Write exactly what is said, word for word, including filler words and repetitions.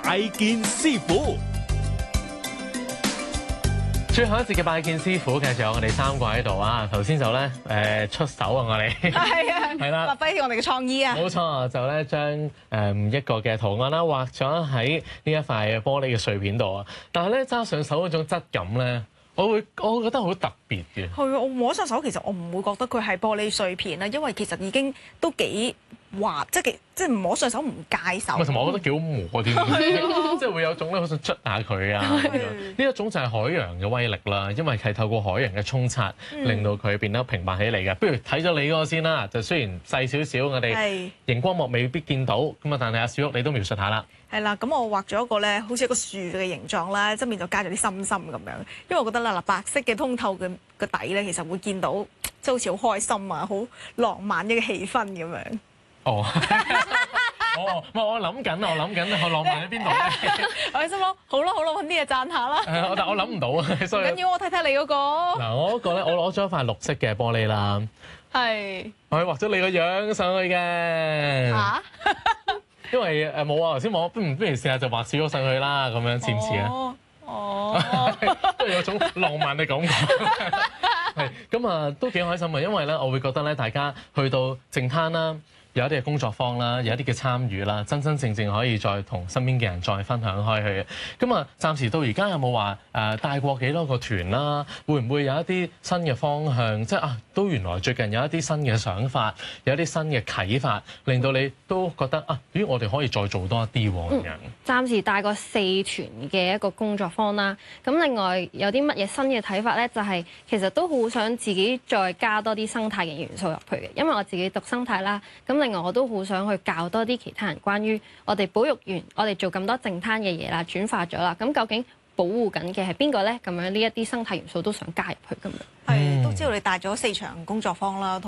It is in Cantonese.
拜見師傅。 最後一節嘅拜見師傅，其實有我哋三個喺度啊。頭先就咧誒出手啊，我哋係啊， 係啦， 發揮我哋嘅創意啊。 冇錯，就咧將誒一個嘅圖案啦畫咗喺呢一塊玻璃嘅碎片度啊。但係咧揸上手嗰種質感咧，我會我覺得好特別嘅。 係啊，我摸上手其實我唔會覺得佢係玻璃碎片啦，因為其實已經都幾滑，即係幾即係摸上手唔戒手。 同埋我覺得幾好摸添，即係會有種咧好想捽下佢啊。呢一種就係海洋嘅威力啦，因為係透過海洋嘅沖刷，令到佢變得平滑起嚟嘅。不如睇咗你嗰個先啦，就雖然細少少，我哋熒光幕未必見到咁啊，但係阿小玉你都描述下啦。 係啦，咁我畫咗一個咧，好似一個樹嘅形狀啦，側面就加咗啲心心咁樣。因為我覺得啦，嗱白色嘅通透嘅個底咧，其實會見到即係好似好開心啊，好浪漫嘅氣氛咁樣。 哦，哦，唔係我諗緊啊，我諗緊我浪漫喺邊度咧？ 我心諗好啦好啦，揾啲嘢讚下啦。 係，但我諗唔到啊，所以唔緊要，我睇睇你嗰個。 嗱，我嗰個咧，我攞咗一塊綠色嘅玻璃啦， 係， 我畫咗你個樣上去嘅。 嚇？ 因為誒冇啊，頭先我不如不如試下就畫少咗上去啦，咁樣似唔似啊？ 哦，哦， 都有種浪漫嘅感覺。係咁啊，都幾開心啊！因為咧，我會覺得咧，大家去到淨灘啦，有一啲嘅工作坊啦，有一啲嘅參與啦，真真正正可以再同身邊嘅人再分享開去嘅。咁啊，暫時到而家有冇話誒帶過幾多個團啦？會唔會有一啲新嘅方向？即係啊，都原來最近有一啲新嘅想法，有一啲新嘅啟發，令到你都覺得啊，咦，我哋可以再做多一啲喎咁樣。 暫時帶過四團嘅一個工作坊啦。咁另外有啲乜嘢新嘅睇法咧？就係、是、其實都好想自己再加多啲生態嘅元素入去嘅，因為我自己讀生態啦。咁另外我都好想去教多啲其他人關於我哋保育完，我哋做咁多淨灘嘅嘢啦，轉化咗啦。咁究竟保護緊嘅係邊個咧？咁樣呢一啲生態元素都想加入去咁樣。 係，都知道你帶咗四場工作坊啦。